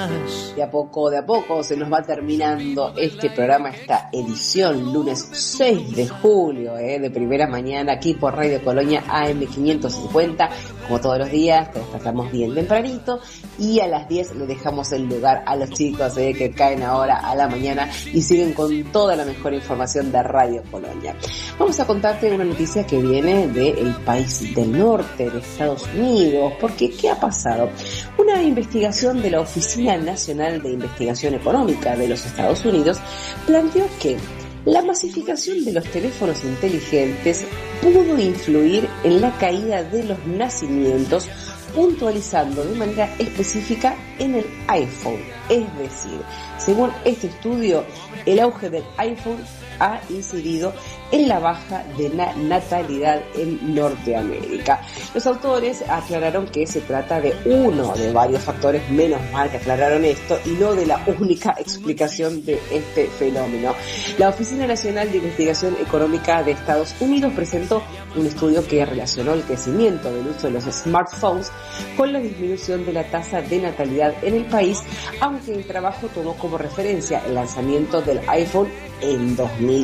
De a poco se nos va terminando este programa, esta edición, lunes 6 de julio, de primera mañana, aquí por Radio Colonia AM550. Como todos los días, te despertamos bien tempranito y a las 10 le dejamos el lugar a los chicos que caen ahora a la mañana y siguen con toda la mejor información de Radio Colonia. Vamos a contarte una noticia que viene del país del norte, de Estados Unidos, porque ¿qué ha pasado? Una investigación de la Oficina Nacional de Investigación Económica de los Estados Unidos planteó que la masificación de los teléfonos inteligentes pudo influir en la caída de los nacimientos, puntualizando de manera específica en el iPhone. Es decir, según este estudio, el auge del iPhone ha incidido en la baja de la natalidad en Norteamérica. Los autores aclararon que se trata de uno de varios factores, menos mal que aclararon esto, y no de la única explicación de este fenómeno. La Oficina Nacional de Investigación Económica de Estados Unidos presentó un estudio que relacionó el crecimiento del uso de los smartphones con la disminución de la tasa de natalidad en el país, aunque el trabajo tomó como referencia el lanzamiento del iPhone en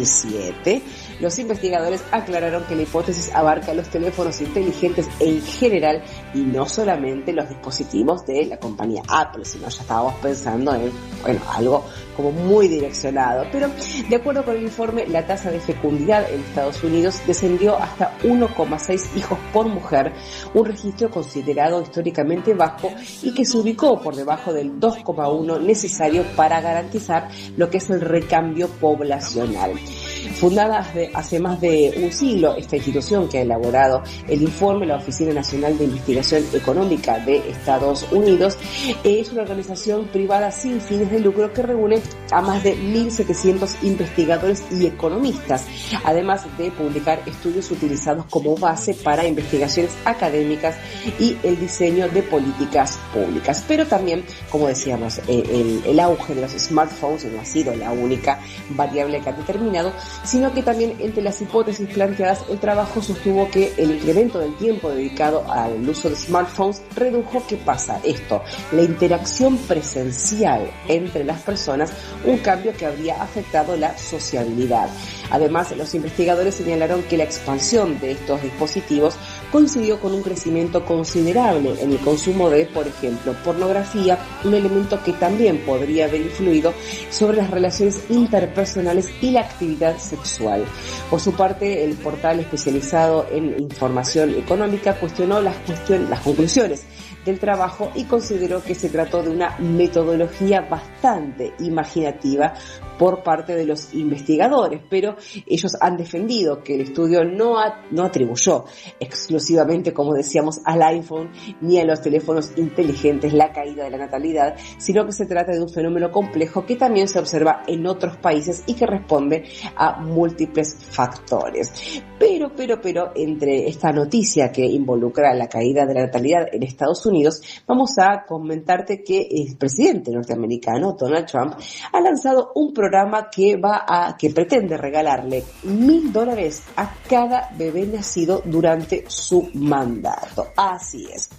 2007. Los investigadores aclararon que la hipótesis abarca los teléfonos inteligentes en general y no solamente los dispositivos de la compañía Apple, sino ya estábamos pensando en, algo como muy direccionado. Pero de acuerdo con el informe, la tasa de fecundidad en Estados Unidos descendió hasta 1,6 hijos por mujer, un registro considerado históricamente bajo y que se ubicó por debajo del 2,1 necesario para garantizar lo que es el recambio poblacional. Fundada hace más de un siglo, esta institución que ha elaborado el informe, la Oficina Nacional de Investigación Económica de Estados Unidos, es una organización privada sin fines de lucro que reúne a más de 1.700 investigadores y economistas, además de publicar estudios utilizados como base para investigaciones académicas y el diseño de políticas públicas. Pero también, como decíamos, el auge de los smartphones no ha sido la única variable que ha determinado, sino que también entre las hipótesis planteadas, el trabajo sostuvo que el incremento del tiempo dedicado al uso de smartphones redujo, ¿qué pasa? Esto, la interacción presencial entre las personas, un cambio que habría afectado la sociabilidad. Además, los investigadores señalaron que la expansión de estos dispositivos coincidió con un crecimiento considerable en el consumo de, por ejemplo, pornografía, un elemento que también podría haber influido sobre las relaciones interpersonales y la actividad sexual. Por su parte, el portal especializado en información económica cuestionó las conclusiones del trabajo y consideró que se trató de una metodología bastante imaginativa por parte de los investigadores, pero ellos han defendido que el estudio no atribuyó exclusivamente, como decíamos, al iPhone ni a los teléfonos inteligentes la caída de la natalidad, sino que se trata de un fenómeno complejo que también se observa en otros países y que responde a múltiples factores. Pero, entre esta noticia que involucra la caída de la natalidad en Estados Unidos, vamos a comentarte que el presidente norteamericano, Donald Trump, ha lanzado un programa que pretende regalarle $1,000 a cada bebé nacido durante su mandato. Así es.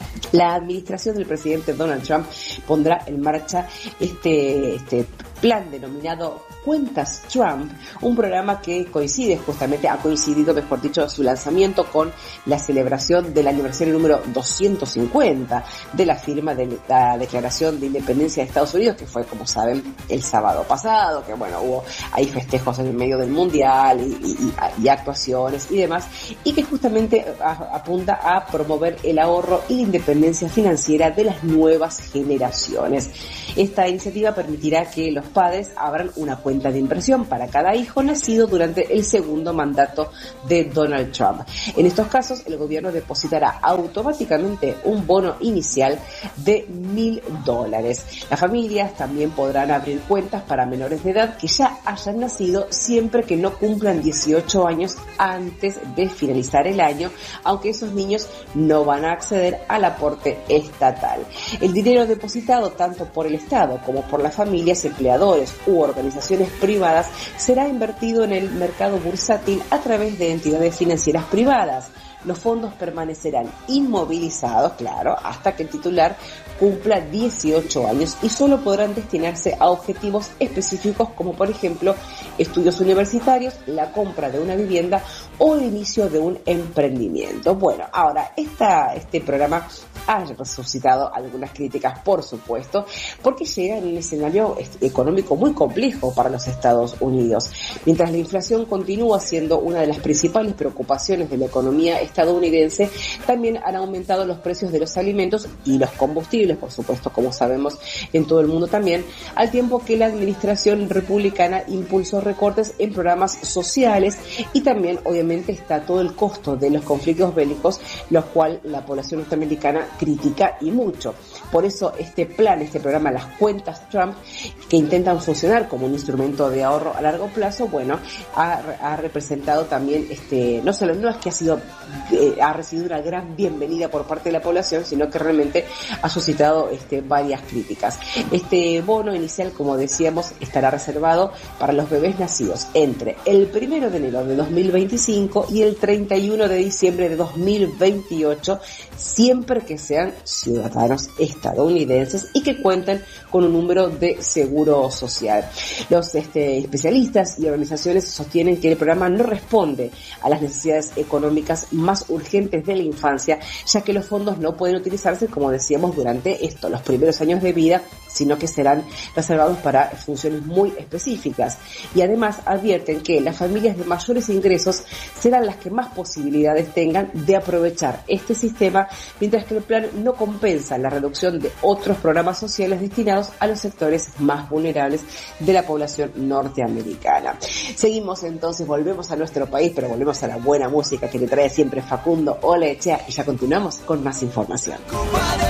La administración del presidente Donald Trump pondrá en marcha este plan denominado Cuentas Trump, un programa que ha coincidido, mejor dicho, su lanzamiento con la celebración del aniversario número 250 de la firma de la Declaración de Independencia de Estados Unidos, que fue, como saben, el sábado pasado, que hubo ahí festejos en el medio del mundial y actuaciones y demás, y que justamente apunta a promover el ahorro y la independencia financiera de las nuevas generaciones. Esta iniciativa permitirá que los padres abran una cuenta de inversión para cada hijo nacido durante el segundo mandato de Donald Trump. En estos casos, el gobierno depositará automáticamente un bono inicial de $1,000. Las familias también podrán abrir cuentas para menores de edad que ya hayan nacido siempre que no cumplan 18 años antes de finalizar el año, aunque esos niños no van a acceder al aporte estatal. El dinero depositado tanto por el Estado como por las familias, empleadores u organizaciones privadas será invertido en el mercado bursátil a través de entidades financieras privadas. los fondos permanecerán inmovilizados, claro, hasta que el titular cumpla 18 años y solo podrán destinarse a objetivos específicos como por ejemplo estudios universitarios, la compra de una vivienda o el inicio de un emprendimiento. Bueno, ahora este programa ha suscitado algunas críticas, por supuesto, porque llega en un escenario económico muy complejo para los Estados Unidos. Mientras la inflación continúa siendo una de las principales preocupaciones de la economía estadounidense, también han aumentado los precios de los alimentos y los combustibles, por supuesto, como sabemos en todo el mundo también, al tiempo que la administración republicana impulsó recortes en programas sociales y también, obviamente, está todo el costo de los conflictos bélicos, lo cual la población norteamericana critica y mucho. Por eso este programa, las cuentas Trump, que intentan funcionar como un instrumento de ahorro a largo plazo, bueno, ha representado también, no es que ha recibido una gran bienvenida por parte de la población, sino que realmente ha suscitado varias críticas. Este bono inicial, como decíamos, estará reservado para los bebés nacidos entre el 1 de enero de 2025 y el 31 de diciembre de 2028, siempre que sean ciudadanos estadounidenses y que cuenten con un número de seguro social. Los especialistas y organizaciones sostienen que el programa no responde a las necesidades económicas más urgentes de la infancia, ya que los fondos no pueden utilizarse, como decíamos, durante los primeros años de vida, sino que serán reservados para funciones muy específicas. Y además advierten que las familias de mayores ingresos serán las que más posibilidades tengan de aprovechar este sistema, mientras que el plan no compensa la reducción de otros programas sociales destinados a los sectores más vulnerables de la población norteamericana. Seguimos entonces, volvemos a nuestro país, pero volvemos a la buena música que le trae siempre Facundo Olaechea y ya continuamos con más información.